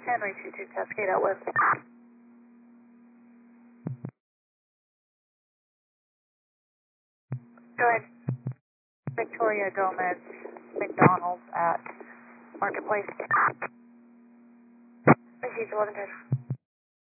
Henry 22 Cascade out west. Go ahead. Victoria Gomez, McDonald's at Marketplace. Received 1110.